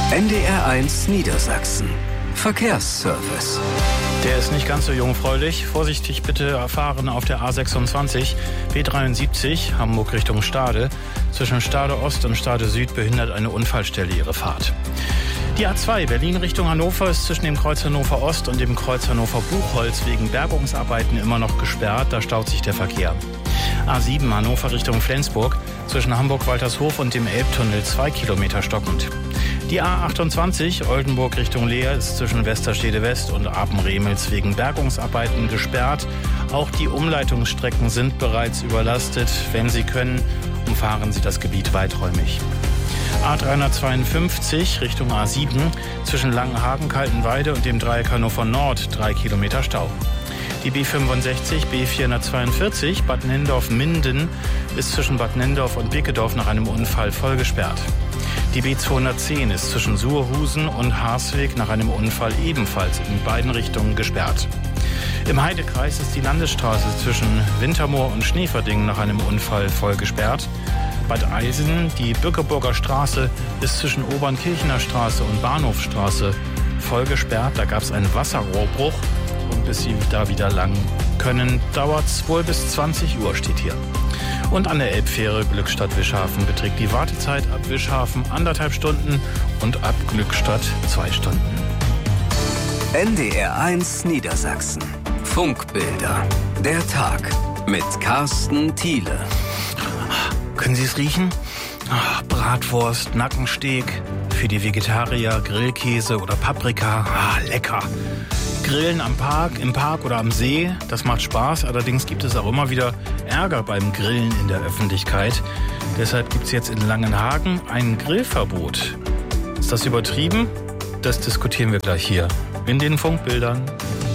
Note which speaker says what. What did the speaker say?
Speaker 1: NDR1 Niedersachsen. Verkehrsservice.
Speaker 2: Der ist nicht ganz so jungfräulich. Vorsichtig bitte fahren auf der A26, B73, Hamburg Richtung Stade. Zwischen Stade Ost und Stade Süd behindert eine Unfallstelle ihre Fahrt. Die A2 Berlin Richtung Hannover ist zwischen dem Kreuz Hannover Ost und dem Kreuz Hannover Buchholz wegen Bergungsarbeiten immer noch gesperrt. Da staut sich der Verkehr. A7 Hannover Richtung Flensburg, zwischen Hamburg-Waltershof und dem Elbtunnel 2 Kilometer stockend. Die A28 Oldenburg Richtung Leer ist zwischen Westerstede West und Apen-Remels wegen Bergungsarbeiten gesperrt. Auch die Umleitungsstrecken sind bereits überlastet. Wenn Sie können, umfahren Sie das Gebiet weiträumig. A352 Richtung A7 zwischen Langenhagen, Kaltenweide und dem Dreieck Hannover Nord 3 Kilometer Stau. Die B65, B442 Bad Nendorf-Minden ist zwischen Bad Nendorf und Bickedorf nach einem Unfall voll gesperrt. Die B210 ist zwischen Suhrhusen und Harsweg nach einem Unfall ebenfalls in beiden Richtungen gesperrt. Im Heidekreis ist die Landesstraße zwischen Wintermoor und Schneeverdingen nach einem Unfall voll gesperrt. Bad Eisen, die Bückeburger Straße, ist zwischen Obernkirchener Straße und Bahnhofstraße voll gesperrt. Da gab es einen Wasserrohrbruch. Und bis Sie da wieder lang können, dauert es wohl bis 20 Uhr, steht hier. Und an der Elbfähre Glückstadt-Wischhafen beträgt die Wartezeit ab Wischhafen 1,5 Stunden und ab Glückstadt 2 Stunden.
Speaker 1: NDR1 Niedersachsen. Funkbilder. Der Tag mit Carsten Thiele.
Speaker 2: Können Sie es riechen? Bratwurst, Nackensteak, für die Vegetarier Grillkäse oder Paprika. Lecker. Grillen im Park oder am See, das macht Spaß. Allerdings gibt es auch immer wieder Ärger beim Grillen in der Öffentlichkeit. Deshalb gibt es jetzt in Langenhagen ein Grillverbot. Ist das übertrieben? Das diskutieren wir gleich hier in den Funkbildern.